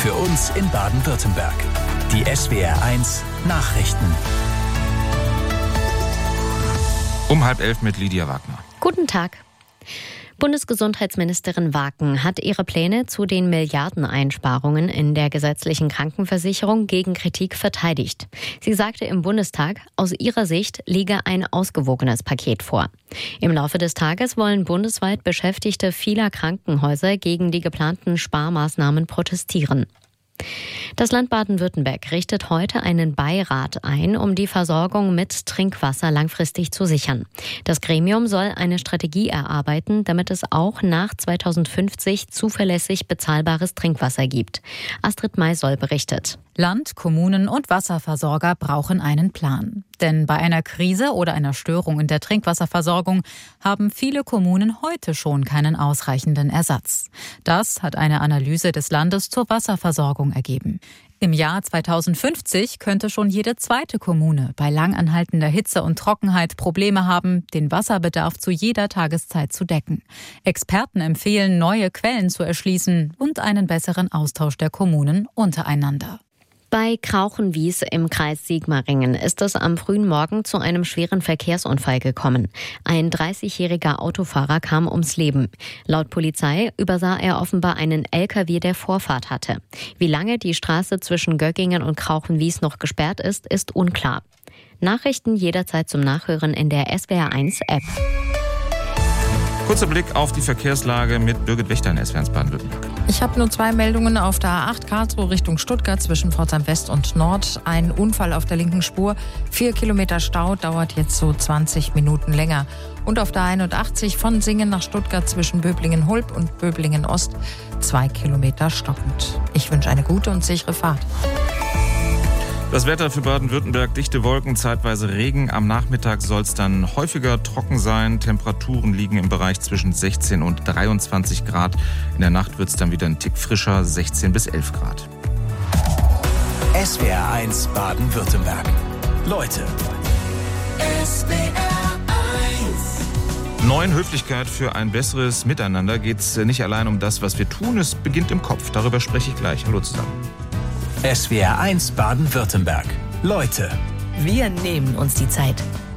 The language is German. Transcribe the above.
Für uns in Baden-Württemberg. Die SWR1 Nachrichten. Um 10:30 mit Lydia Wagner. Guten Tag. Bundesgesundheitsministerin Waken hat ihre Pläne zu den Milliardeneinsparungen in der gesetzlichen Krankenversicherung gegen Kritik verteidigt. Sie sagte im Bundestag, aus ihrer Sicht liege ein ausgewogenes Paket vor. Im Laufe des Tages wollen bundesweit Beschäftigte vieler Krankenhäuser gegen die geplanten Sparmaßnahmen protestieren. Das Land Baden-Württemberg richtet heute einen Beirat ein, um die Versorgung mit Trinkwasser langfristig zu sichern. Das Gremium soll eine Strategie erarbeiten, damit es auch nach 2050 zuverlässig bezahlbares Trinkwasser gibt. Astrid Maisoll berichtet. Land, Kommunen und Wasserversorger brauchen einen Plan. Denn bei einer Krise oder einer Störung in der Trinkwasserversorgung haben viele Kommunen heute schon keinen ausreichenden Ersatz. Das hat eine Analyse des Landes zur Wasserversorgung ergeben. Im Jahr 2050 könnte schon jede zweite Kommune bei langanhaltender Hitze und Trockenheit Probleme haben, den Wasserbedarf zu jeder Tageszeit zu decken. Experten empfehlen, neue Quellen zu erschließen und einen besseren Austausch der Kommunen untereinander. Bei Krauchenwies im Kreis Sigmaringen ist es am frühen Morgen zu einem schweren Verkehrsunfall gekommen. Ein 30-jähriger Autofahrer kam ums Leben. Laut Polizei übersah er offenbar einen LKW, der Vorfahrt hatte. Wie lange die Straße zwischen Göggingen und Krauchenwies noch gesperrt ist, ist unklar. Nachrichten jederzeit zum Nachhören in der SWR1-App. Kurzer Blick auf die Verkehrslage mit Birgit Wächter in SWR1 Baden-Württemberg. Ich habe nur 2 Meldungen auf der A8 Karlsruhe Richtung Stuttgart zwischen Pforzheim West und Nord. Ein Unfall auf der linken Spur. 4 Kilometer Stau, dauert jetzt so 20 Minuten länger. Und auf der 81 von Singen nach Stuttgart zwischen Böblingen-Hulb und Böblingen-Ost 2 Kilometer stockend. Ich wünsche eine gute und sichere Fahrt. Das Wetter für Baden-Württemberg: dichte Wolken, zeitweise Regen. Am Nachmittag soll es dann häufiger trocken sein. Temperaturen liegen im Bereich zwischen 16 und 23 Grad. In der Nacht wird es dann wieder ein Tick frischer, 16 bis 11 Grad. SWR1 Baden-Württemberg. Leute. Neuen Höflichkeit für ein besseres Miteinander geht es nicht allein um das, was wir tun. Es beginnt im Kopf. Darüber spreche ich gleich. Hallo zusammen. SWR1 Baden-Württemberg. Leute. Wir nehmen uns die Zeit.